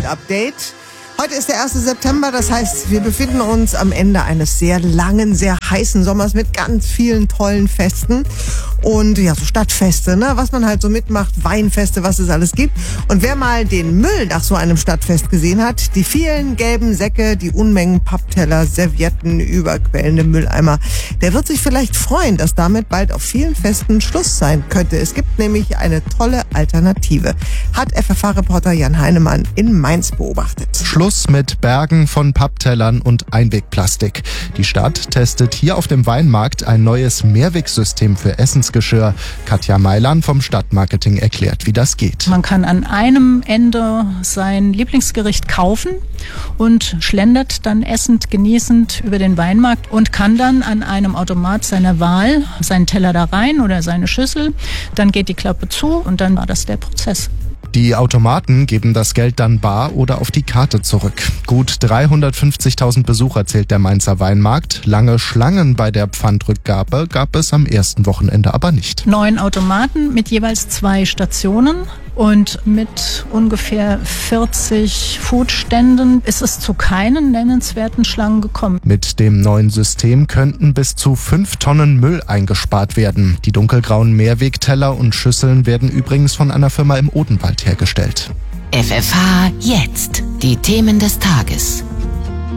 Umweltupdate. Heute ist der 1. September, das heißt, wir befinden uns am Ende eines sehr langen, sehr heißen Sommers mit ganz vielen tollen Festen. Und ja, so Stadtfeste, ne, was man halt so mitmacht, Weinfeste, was es alles gibt. Und wer mal den Müll nach so einem Stadtfest gesehen hat, die vielen gelben Säcke, die Unmengen Pappteller, Servietten, überquellende Mülleimer, der wird sich vielleicht freuen, dass damit bald auf vielen Festen Schluss sein könnte. Es gibt nämlich eine tolle Alternative, hat FFH-Reporter Jan Heinemann in Mainz beobachtet. Schluss mit Bergen von Papptellern und Einwegplastik. Die Stadt testet hier auf dem Weinmarkt ein neues Mehrwegsystem für Essensgeschirr. Katja Meilan vom Stadtmarketing erklärt, wie das geht. Man kann an einem Ende sein Lieblingsgericht kaufen und schlendert dann essend, genießend über den Weinmarkt und kann dann an einem Automat seiner Wahl seinen Teller da rein oder seine Schüssel. Dann geht die Klappe zu und dann war das der Prozess. Die Automaten geben das Geld dann bar oder auf die Karte zurück. Gut 350.000 Besucher zählt der Mainzer Weinmarkt. Lange Schlangen bei der Pfandrückgabe gab es am ersten Wochenende aber nicht. 9 Automaten mit jeweils 2 Stationen und mit ungefähr 40 Foodständen ist es zu keinen nennenswerten Schlangen gekommen. Mit dem neuen System könnten bis zu 5 Tonnen Müll eingespart werden. Die dunkelgrauen Mehrwegteller und Schüsseln werden übrigens von einer Firma im Odenwald hergestellt. FFH jetzt. Die Themen des Tages.